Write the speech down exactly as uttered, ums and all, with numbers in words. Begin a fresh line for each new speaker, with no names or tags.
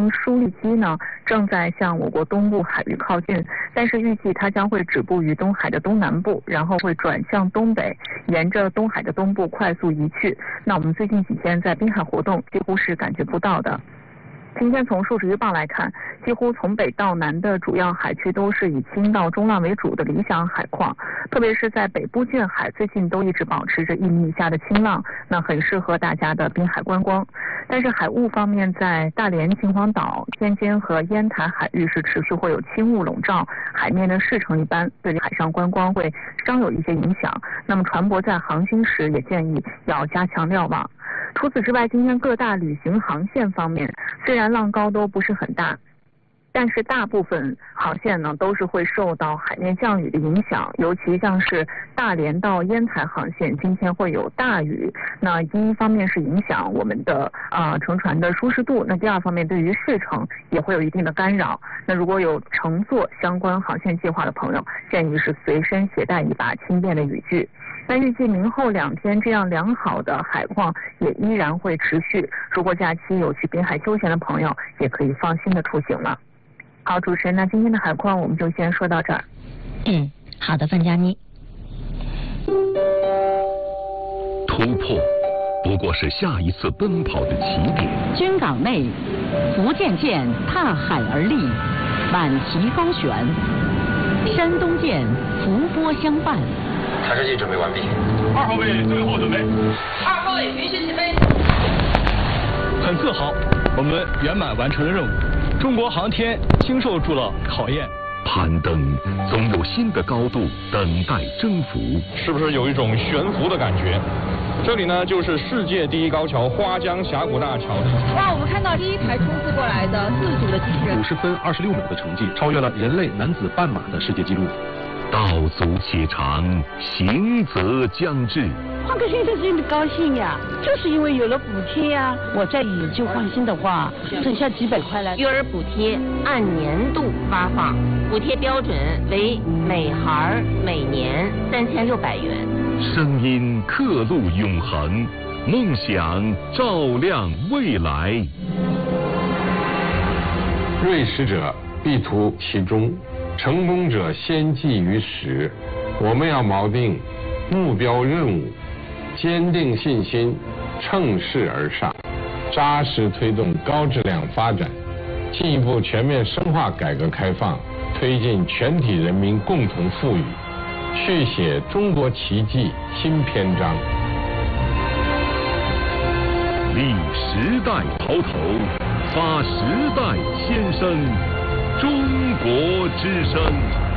风舒力基呢正在向我国东部海域靠近，但是预计它将会止步于东海的东南部，然后会转向东北，沿着东海的东部快速移去。那我们最近几天在滨海活动几乎是感觉不到的。今天从数值预报来看，几乎从北到南的主要海区都是以轻到中浪为主的理想海况，特别是在北部近海，最近都一直保持着一米以下的轻浪，那很适合大家的滨海观光。但是海雾方面，在大连、秦皇岛、天津和烟台海域是持续会有轻雾笼罩，海面的势成一般，对海上观光会稍有一些影响。那么船舶在航行时也建议要加强瞭望。除此之外，今天各大旅行航线方面，虽然浪高都不是很大，但是大部分航线呢都是会受到海面降雨的影响，尤其像是大连到烟台航线，今天会有大雨。那一方面是影响我们的啊、呃、乘船的舒适度，那第二方面对于试乘也会有一定的干扰。那如果有乘坐相关航线计划的朋友，建议是随身携带一把轻便的雨具。但预计明后两天这样良好的海况也依然会持续，如果假期有去滨海休闲的朋友，也可以放心的出行了。好，主持人，那今天的海况我们就先说到这儿。
嗯，好的，范佳妮。
突破不过是下一次奔跑的起点。
军港内，福建舰踏海而立，满旗高悬；山东舰浮波相伴。
抬设计准备完毕。
二号位最后准备。
二号位允许起飞。
很自豪，我们圆满完成了任务。中国航天经受住了考验。
攀登总有新的高度等待征服，
是不是有一种悬浮的感觉？这里呢，就是世界第一高桥花江峡谷大桥。
哇，我们看到第一台冲刺过来的自主的机器人，
五十分二十六秒的成绩，超越了人类男子半马的世界纪录。
道阻且长，行则将至。
换个新车真的高兴呀，就是因为有了补贴呀。我再以旧换新的话，省下几百块来。
育儿补贴按年度发放，补贴标准为每孩每年三千六百元。
声音刻录永恒，梦想照亮未来。
锐识者必图其中，成功者先记于始。我们要锚定目标任务，坚定信心，乘势而上，扎实推动高质量发展，进一步全面深化改革开放，推进全体人民共同富裕，续写中国奇迹新篇章。
立时代潮头，发时代先声，中国之声。